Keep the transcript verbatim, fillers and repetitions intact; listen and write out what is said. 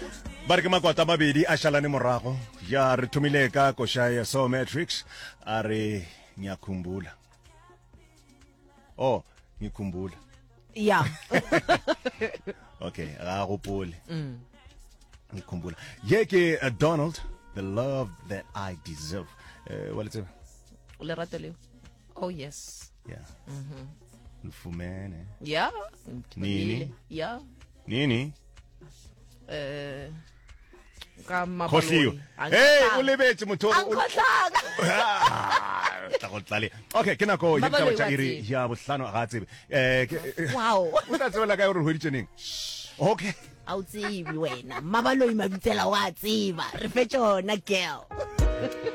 ba re ke makwata mabedi a shalane morago ya re thomile ka koshaya so matrix a re ngiyakhumbula oh ngikhumbula yeah okay ga go pole mm ngikhumbula yeke uh, Donald the love that I deserve uh, what is it lerato leo oh yes yeah mhm mfumene yeah nini yeah nini eh kama khohliwe hey o lebetse motho o khohlanga ta go tlale okay ke nako ya taba tsa iri ya bohlano ga tsebe eh wow o tla tsela ka gore ho ditseneng okay au tsibi wena mabaloi mabitsela wa tsiba re fetjona girl